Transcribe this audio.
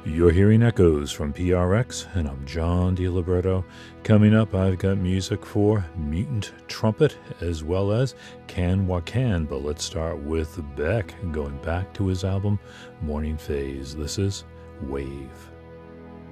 You're hearing echoes from PRX, and I'm John DiLiberto. Coming up, I've got music for Mutant Trumpet as well as Can Wakan, but let's start with Beck, going back to his album Morning Phase. This is Wave.